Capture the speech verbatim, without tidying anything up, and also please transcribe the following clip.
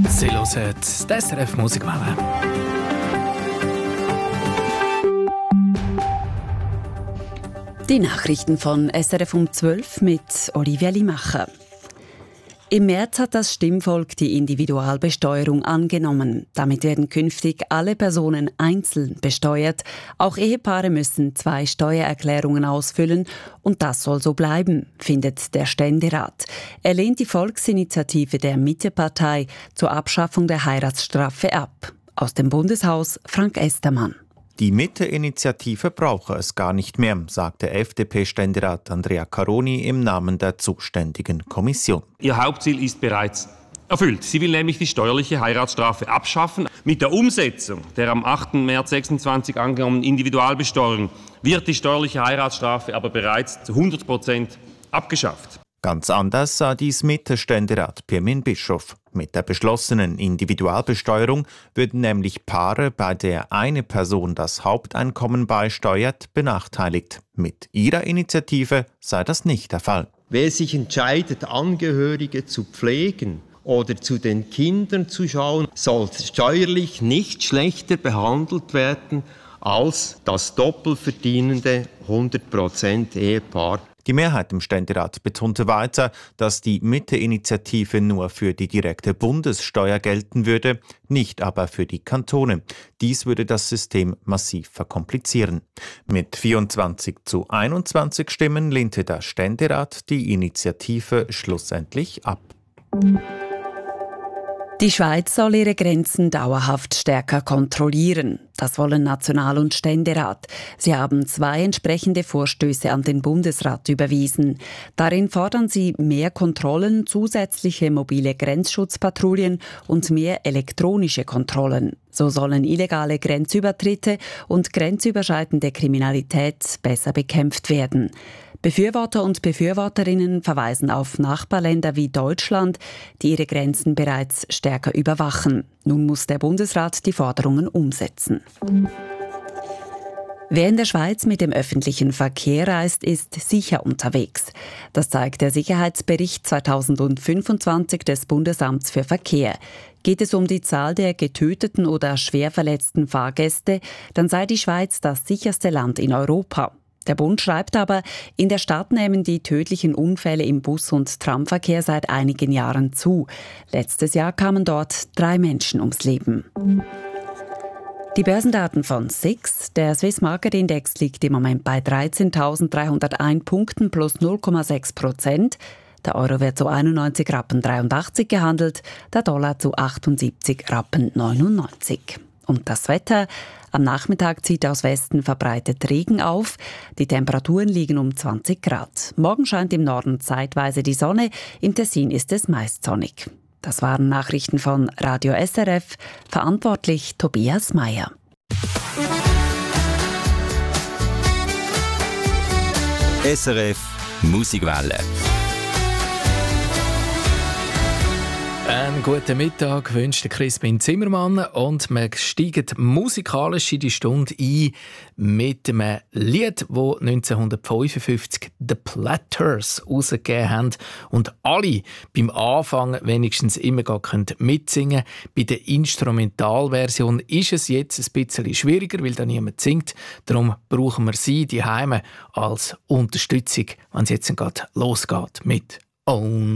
Sie hören die S R F Musikwelle. Die Nachrichten von S R F um zwölf mit Olivia Limacher. Im März hat das Stimmvolk die Individualbesteuerung angenommen. Damit werden künftig alle Personen einzeln besteuert. Auch Ehepaare müssen zwei Steuererklärungen ausfüllen und das soll so bleiben, findet der Ständerat. Er lehnt die Volksinitiative der Mittepartei zur Abschaffung der Heiratsstrafe ab. Aus dem Bundeshaus Frank Estermann. Die Mitte-Initiative brauche es gar nicht mehr, sagte F D P-Ständerat Andrea Caroni im Namen der zuständigen Kommission. Ihr Hauptziel ist bereits erfüllt. Sie will nämlich die steuerliche Heiratsstrafe abschaffen. Mit der Umsetzung der am achten März sechsundzwanzig angenommenen Individualbesteuerung wird die steuerliche Heiratsstrafe aber bereits zu hundert Prozent abgeschafft. Ganz anders sah dies Mitte-Ständerat Pirmin Bischof. Mit der beschlossenen Individualbesteuerung würden nämlich Paare, bei der eine Person das Haupteinkommen beisteuert, benachteiligt. Mit ihrer Initiative sei das nicht der Fall. Wer sich entscheidet, Angehörige zu pflegen oder zu den Kindern zu schauen, soll steuerlich nicht schlechter behandelt werden als das doppelverdienende hundert Prozent Ehepaar. Die Mehrheit im Ständerat betonte weiter, dass die Mitte-Initiative nur für die direkte Bundessteuer gelten würde, nicht aber für die Kantone. Dies würde das System massiv verkomplizieren. Mit vierundzwanzig zu einundzwanzig Stimmen lehnte der Ständerat die Initiative schlussendlich ab. Die Schweiz soll ihre Grenzen dauerhaft stärker kontrollieren. Das wollen National- und Ständerat. Sie haben zwei entsprechende Vorstöße an den Bundesrat überwiesen. Darin fordern sie mehr Kontrollen, zusätzliche mobile Grenzschutzpatrouillen und mehr elektronische Kontrollen. So sollen illegale Grenzübertritte und grenzüberschreitende Kriminalität besser bekämpft werden. Befürworter und Befürworterinnen verweisen auf Nachbarländer wie Deutschland, die ihre Grenzen bereits stärker überwachen. Nun muss der Bundesrat die Forderungen umsetzen. Wer in der Schweiz mit dem öffentlichen Verkehr reist, ist sicher unterwegs. Das zeigt der Sicherheitsbericht zweitausendfünfundzwanzig des Bundesamts für Verkehr. Geht es um die Zahl der getöteten oder schwer verletzten Fahrgäste, dann sei die Schweiz das sicherste Land in Europa. Der Bund schreibt aber, in der Stadt nehmen die tödlichen Unfälle im Bus- und Tramverkehr seit einigen Jahren zu. Letztes Jahr kamen dort drei Menschen ums Leben. Die Börsendaten von S I X. Der Swiss Market Index liegt im Moment bei dreizehntausenddreihunderteins Punkten plus null Komma sechs Prozent. Der Euro wird zu einundneunzig Rappen dreiundachtzig gehandelt, der Dollar zu achtundsiebzig Rappen neunundneunzig. Und das Wetter? Am Nachmittag zieht aus Westen verbreitet Regen auf. Die Temperaturen liegen um zwanzig Grad. Morgen scheint im Norden zeitweise die Sonne. Im Tessin ist es meist sonnig. Das waren Nachrichten von Radio S R F. Verantwortlich Tobias Meyer. S R F Musikwelle. Einen guten Mittag wünscht Crispin Zimmermann und wir steigen musikalisch in die Stunde ein mit einem Lied, das neunzehnhundertfünfundfünfzig The Platters herausgegeben haben und alle beim Anfang wenigstens immer gar mitsingen können. Bei der Instrumentalversion ist es jetzt ein bisschen schwieriger, weil da niemand singt. Darum brauchen wir sie die Heime als Unterstützung, wenn es jetzt gerade losgeht mit «Own